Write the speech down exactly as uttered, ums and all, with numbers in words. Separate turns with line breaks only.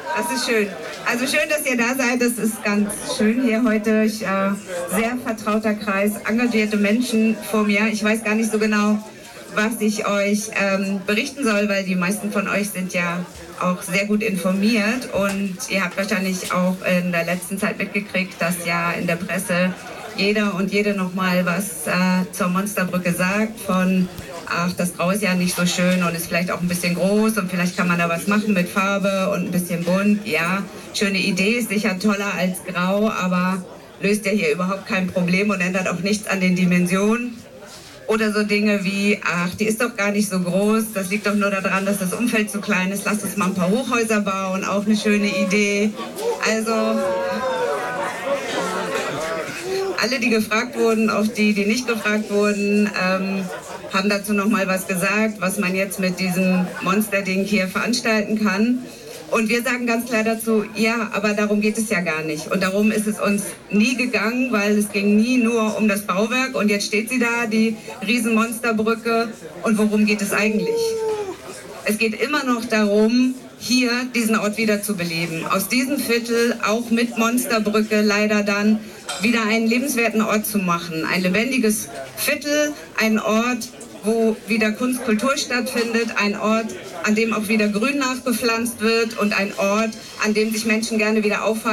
Das ist schön. Also schön, dass ihr da seid. Das ist ganz schön hier heute. Ich, äh, sehr vertrauter Kreis, engagierte Menschen vor mir. Ich weiß gar nicht so genau, was ich euch ähm, berichten soll, weil die meisten von euch sind ja auch sehr gut informiert und ihr habt wahrscheinlich auch in der letzten Zeit mitgekriegt, dass ja in der Presse jeder und jede nochmal was äh, zur Monsterbrücke sagt von ach, das Grau ist ja nicht so schön und ist vielleicht auch ein bisschen groß und vielleicht kann man da was machen mit Farbe und ein bisschen bunt. Ja, schöne Idee, ist sicher toller als Grau, aber löst ja hier überhaupt kein Problem und ändert auch nichts an den Dimensionen. Oder so Dinge wie, ach, die ist doch gar nicht so groß, das liegt doch nur daran, dass das Umfeld zu klein ist, lasst uns mal ein paar Hochhäuser bauen, auch eine schöne Idee. Also alle, die gefragt wurden, auch die, die nicht gefragt wurden, ähm, haben dazu noch mal was gesagt, was man jetzt mit diesem Monster-Ding hier veranstalten kann. Und wir sagen ganz klar dazu, ja, aber darum geht es ja gar nicht. Und darum ist es uns nie gegangen, weil es ging nie nur um das Bauwerk. Und jetzt steht sie da, die Riesenmonsterbrücke. Und worum geht es eigentlich? Es geht immer noch darum, hier diesen Ort wieder zu beleben. Aus diesem Viertel, auch mit Monsterbrücke, leider dann wieder einen lebenswerten Ort zu machen. Ein lebendiges Viertel, ein Ort, wo wieder Kunst, Kultur stattfindet, ein Ort, an dem auch wieder Grün nachgepflanzt wird und ein Ort, an dem sich Menschen gerne wieder aufhalten.